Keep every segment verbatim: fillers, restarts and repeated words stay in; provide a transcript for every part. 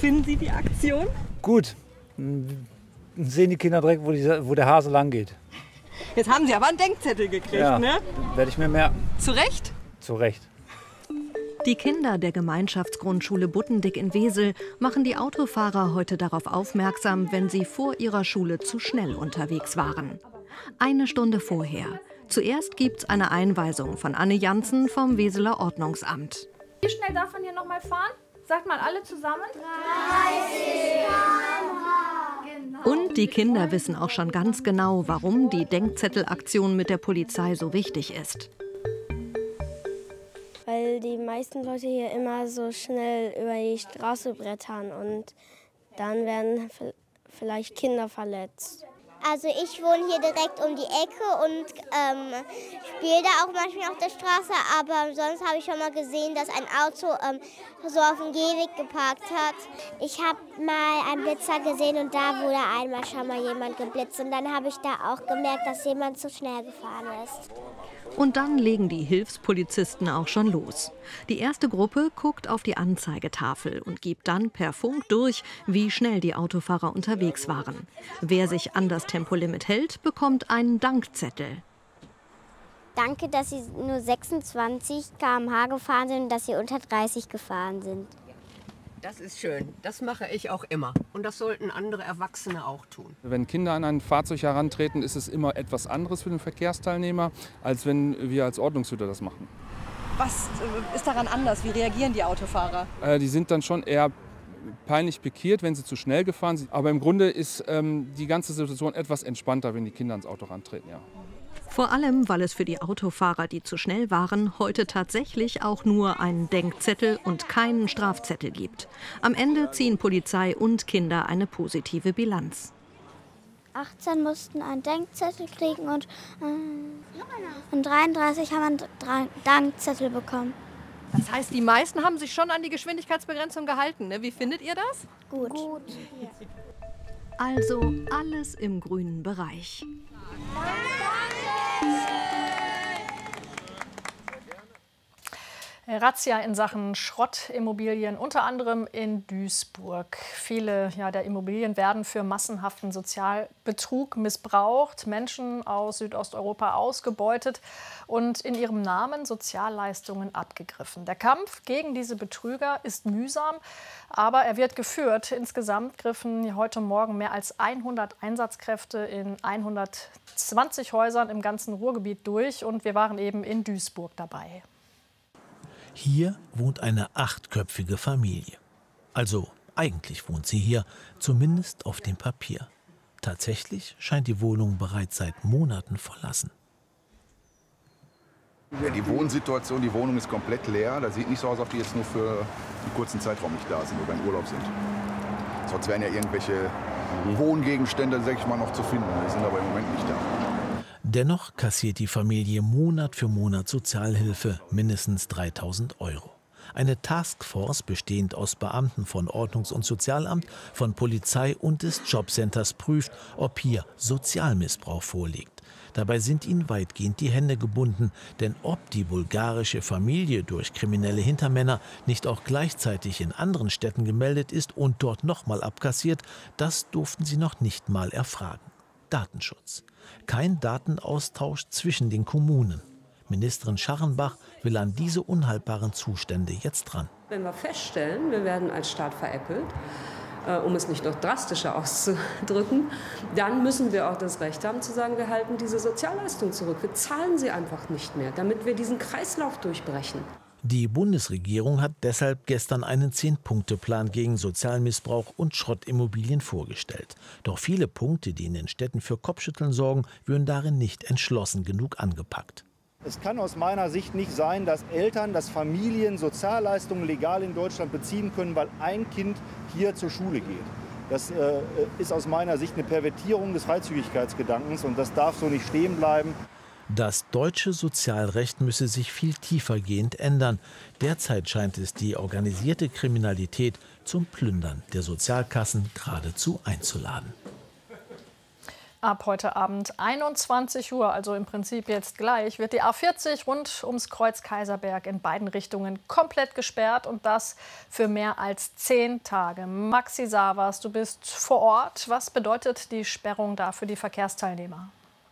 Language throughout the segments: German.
finden Sie die Aktion? Gut. Dann sehen die Kinder direkt, wo, die, wo der Hase lang geht. Jetzt haben Sie aber einen Denkzettel gekriegt, ja, ne? Werde ich mir merken. Zu Recht? Zu Recht. Die Kinder der Gemeinschaftsgrundschule Buttendick in Wesel machen die Autofahrer heute darauf aufmerksam, wenn sie vor ihrer Schule zu schnell unterwegs waren. Eine Stunde vorher. Zuerst gibt's eine Einweisung von Anne Janssen vom Weseler Ordnungsamt. Wie schnell darf man hier noch mal fahren? Sagt mal alle zusammen. dreißig Kilometer pro Stunde. Und die Kinder wissen auch schon ganz genau, warum die Denkzettelaktion mit der Polizei so wichtig ist. Weil die meisten Leute hier immer so schnell über die Straße brettern und dann werden vielleicht Kinder verletzt. Also ich wohne hier direkt um die Ecke und ähm, spiele da auch manchmal auf der Straße, aber sonst habe ich schon mal gesehen, dass ein Auto ähm, so auf dem Gehweg geparkt hat. Ich habe mal einen Blitzer gesehen und da wurde einmal schon mal jemand geblitzt und dann habe ich da auch gemerkt, dass jemand zu schnell gefahren ist. Und dann legen die Hilfspolizisten auch schon los. Die erste Gruppe guckt auf die Anzeigetafel und gibt dann per Funk durch, wie schnell die Autofahrer unterwegs waren. Wer sich an das Tempolimit hält, bekommt einen Dankzettel. Danke, dass Sie nur sechsundzwanzig Kilometer pro Stunde gefahren sind und dass Sie unter dreißig gefahren sind. Das ist schön. Das mache ich auch immer. Und das sollten andere Erwachsene auch tun. Wenn Kinder an ein Fahrzeug herantreten, ist es immer etwas anderes für den Verkehrsteilnehmer, als wenn wir als Ordnungshüter das machen. Was ist daran anders? Wie reagieren die Autofahrer? Äh, die sind dann schon eher peinlich pikiert, wenn sie zu schnell gefahren sind. Aber im Grunde ist ähm, die ganze Situation etwas entspannter, wenn die Kinder ans Auto rantreten. Ja. Vor allem, weil es für die Autofahrer, die zu schnell waren, heute tatsächlich auch nur einen Denkzettel und keinen Strafzettel gibt. Am Ende ziehen Polizei und Kinder eine positive Bilanz. achtzehn mussten einen Denkzettel kriegen und, äh, und dreiunddreißig haben einen Dankzettel bekommen. Das heißt, die meisten haben sich schon an die Geschwindigkeitsbegrenzung gehalten, ne? Wie findet ihr das? Gut. Gut. Also alles im grünen Bereich. Razzia in Sachen Schrottimmobilien, unter anderem in Duisburg. Viele ja, der Immobilien werden für massenhaften Sozialbetrug missbraucht, Menschen aus Südosteuropa ausgebeutet und in ihrem Namen Sozialleistungen abgegriffen. Der Kampf gegen diese Betrüger ist mühsam, aber er wird geführt. Insgesamt griffen heute Morgen mehr als hundert Einsatzkräfte in hundertzwanzig Häusern im ganzen Ruhrgebiet durch und wir waren eben in Duisburg dabei. Hier wohnt eine achtköpfige Familie. Also eigentlich wohnt sie hier, zumindest auf dem Papier. Tatsächlich scheint die Wohnung bereits seit Monaten verlassen. Ja, die Wohnsituation, die Wohnung ist komplett leer. Das sieht nicht so aus, als ob die jetzt nur für einen kurzen Zeitraum nicht da sind oder im Urlaub sind. Sonst wären ja irgendwelche Wohngegenstände, sag ich mal, noch zu finden. Die sind aber im Moment nicht da. Dennoch kassiert die Familie Monat für Monat Sozialhilfe, mindestens dreitausend Euro. Eine Taskforce, bestehend aus Beamten von Ordnungs- und Sozialamt, von Polizei und des Jobcenters, prüft, ob hier Sozialmissbrauch vorliegt. Dabei sind ihnen weitgehend die Hände gebunden, denn ob die bulgarische Familie durch kriminelle Hintermänner nicht auch gleichzeitig in anderen Städten gemeldet ist und dort nochmal abkassiert, das durften sie noch nicht mal erfragen. Datenschutz. Kein Datenaustausch zwischen den Kommunen. Ministerin Scharrenbach will an diese unhaltbaren Zustände jetzt ran. Wenn wir feststellen, wir werden als Staat veräppelt, äh, um es nicht noch drastischer auszudrücken, dann müssen wir auch das Recht haben zu sagen, wir halten diese Sozialleistung zurück. Wir zahlen sie einfach nicht mehr, damit wir diesen Kreislauf durchbrechen. Die Bundesregierung hat deshalb gestern einen Zehn-Punkte-Plan gegen Sozialmissbrauch und Schrottimmobilien vorgestellt. Doch viele Punkte, die in den Städten für Kopfschütteln sorgen, würden darin nicht entschlossen genug angepackt. Es kann aus meiner Sicht nicht sein, dass Eltern, dass Familien Sozialleistungen legal in Deutschland beziehen können, weil ein Kind hier zur Schule geht. Das äh, ist aus meiner Sicht eine Pervertierung des Freizügigkeitsgedankens und das darf so nicht stehen bleiben. Das deutsche Sozialrecht müsse sich viel tiefergehend ändern. Derzeit scheint es die organisierte Kriminalität zum Plündern der Sozialkassen geradezu einzuladen. Ab heute Abend einundzwanzig Uhr, also im Prinzip jetzt gleich, wird die A vierzig rund ums Kreuz Kaiserberg in beiden Richtungen komplett gesperrt und das für mehr als zehn Tage. Maxi Savas, du bist vor Ort. Was bedeutet die Sperrung da für die Verkehrsteilnehmer?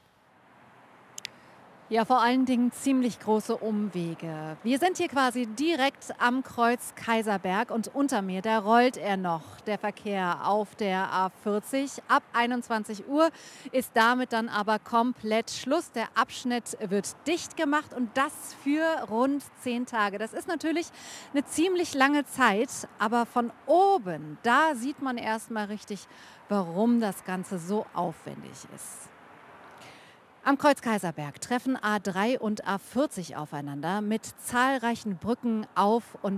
Ja, vor allen Dingen ziemlich große Umwege. Wir sind hier quasi direkt am Kreuz Kaiserberg und unter mir, da rollt er noch, der Verkehr auf der A vierzig. Ab einundzwanzig Uhr ist damit dann aber komplett Schluss. Der Abschnitt wird dicht gemacht und das für rund zehn Tage. Das ist natürlich eine ziemlich lange Zeit, aber von oben, da sieht man erst mal richtig, warum das Ganze so aufwendig ist. Am Kreuz Kaiserberg treffen A drei und A vierzig aufeinander mit zahlreichen Brücken auf und